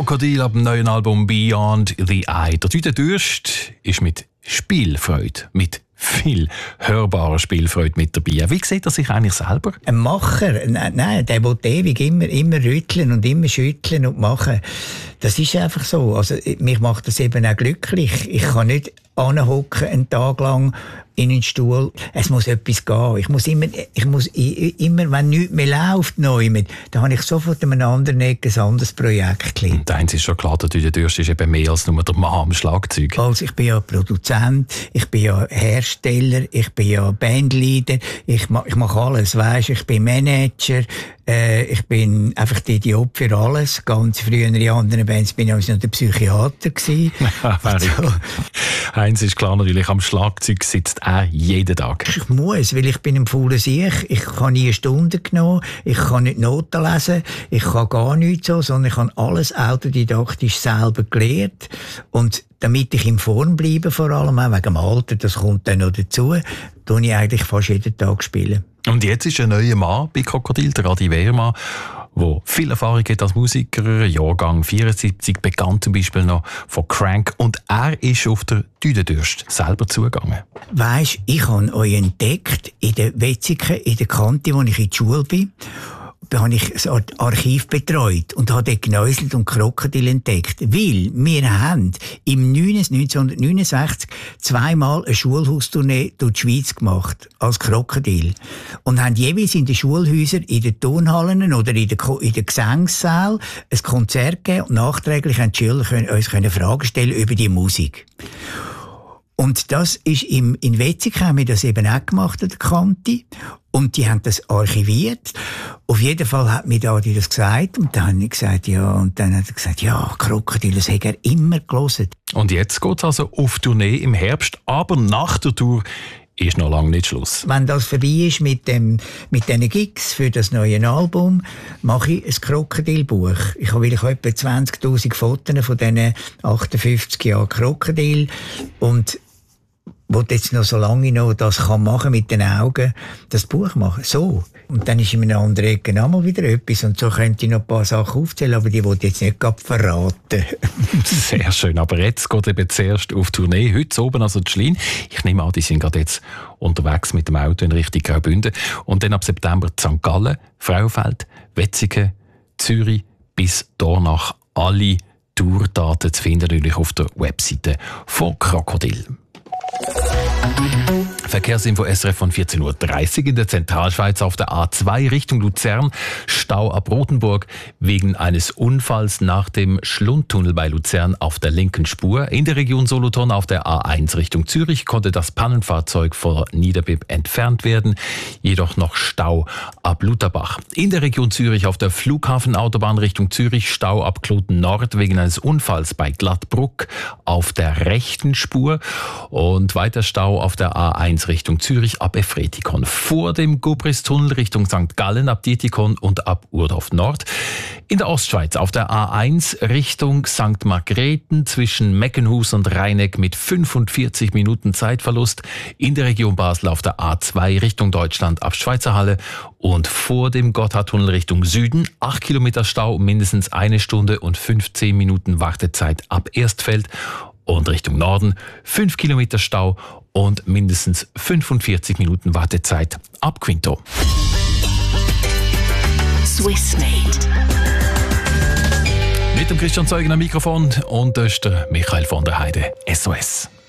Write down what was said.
Krokodil ab dem neuen Album Beyond the Eye. Der Tüte Durst ist mit Spielfreude, mit viel hörbarer Spielfreude mit dabei. Wie sieht er sich eigentlich selber? Ein Macher, nein, der will ewig immer rütteln und immer schütteln und machen. Das ist einfach so. Also, mich macht das eben auch glücklich. Ich kann nicht anhocken einen Tag lang in einen Stuhl. Es muss etwas gehen. Ich muss immer, wenn nichts mehr läuft, dann habe ich sofort an einem anderen Ecke ein anderes Projekt. Und eins ist schon klar, der Tüte Durst ist eben mehr als nur der Mann am Schlagzeug. Also, ich bin ja Produzent, ich bin ja Hersteller, ich bin ja Bandleader, ich mache alles, weisst, ich bin Manager, ich bin einfach der Idiot für alles. Ganz früher in anderen Bands bin ich noch der Psychiater gewesen. Eins ist klar, natürlich, am Schlagzeug sitzt er jeden Tag. Ich muss, weil ich bin ein fauler Sieg. Ich habe nie eine Stunde genommen, ich kann nicht Noten lesen, ich kann gar nichts so, sondern ich habe alles autodidaktisch selber gelernt. Und damit ich in Form bleibe, vor allem auch wegen dem Alter, das kommt dann noch dazu, tue ich eigentlich fast jeden Tag spielen. Und jetzt ist ein neuer Mann bei Krokodil, der Adi Wehrmann, der viel Erfahrung hat als Musiker, Jahrgang 74, bekannt zum Beispiel noch von Crank. Und er ist auf der Tüte Durst selber zugegangen. Weisst, ich habe euch entdeckt in der Wetzikon, in der Kante, wo ich in der Schule bin. Da habe ich das Archiv betreut und habe dort Gnäuselt und Krokodil entdeckt. Weil wir haben im 1969 zweimal eine Schulhaustournee durch die Schweiz gemacht, als Krokodil. Und haben jeweils in den Schulhäusern, in den Turnhallen oder in den Gesangssälen ein Konzert gegeben und nachträglich haben die Schüler uns Fragen stellen über die Musik. Und das ist in Wetzikon haben wir das eben auch gemacht, an der Kante. Und die haben das archiviert. Auf jeden Fall hat mir Adi das gesagt. Und dann habe ich gesagt, ja. Und dann hat er gesagt, ja, Krokodil, das hat er immer gelesen. Und jetzt geht es also auf Tournee im Herbst. Aber nach der Tour ist noch lange nicht Schluss. Wenn das vorbei ist mit diesen Gigs für das neue Album, mache ich ein Krokodilbuch. Ich habe etwa 20'000 Fotos von diesen 58 Jahren Krokodil. Und wo jetzt noch so lange noch das kann machen mit den Augen, das Buch machen. So. Und dann ist in einer anderen Ecke nochmal wieder etwas. Und so könnte ich noch ein paar Sachen aufzählen, aber die wollte ich jetzt nicht gerade verraten. Sehr schön. Aber jetzt geht eben zuerst auf Tournee. Heute oben also die Schlein. Ich nehme an, die sind gerade jetzt unterwegs mit dem Auto in Richtung Graubünden. Und dann ab September St. Gallen, Frauenfeld, Wetzikon, Zürich bis Dornach. Alle Tourdaten zu finden natürlich auf der Webseite von Krokodil. Verkehrsinfo SRF von 14:30 Uhr in der Zentralschweiz auf der A2 Richtung Luzern. Stau ab Rotenburg wegen eines Unfalls nach dem Schlundtunnel bei Luzern auf der linken Spur. In der Region Solothurn auf der A1 Richtung Zürich konnte das Pannenfahrzeug vor Niederbipp entfernt werden. Jedoch noch Stau ab Lutherbach. In der Region Zürich auf der Flughafenautobahn Richtung Zürich Stau ab Kloten Nord wegen eines Unfalls bei Glattbruck auf der rechten Spur. Und weiter Stau auf der A1 Richtung Zürich ab Efretikon. Vor dem Gobris-Tunnel Richtung St. Gallen ab Dietikon und ab Urdorf Nord. In der Ostschweiz auf der A1 Richtung St. Margrethen zwischen Meckenhus und Rheineck mit 45 Minuten Zeitverlust. In der Region Basel auf der A2 Richtung Deutschland ab Schweizerhalle. Und vor dem Gotthardtunnel Richtung Süden 8 Kilometer Stau, mindestens 1 Stunde und 15 Minuten Wartezeit ab Erstfeld. Und Richtung Norden 5 Kilometer Stau und mindestens 45 Minuten Wartezeit ab Quinto. Swissmade. Mit dem Christian Zeugen am Mikrofon und das ist der Michael von der Heide, SOS.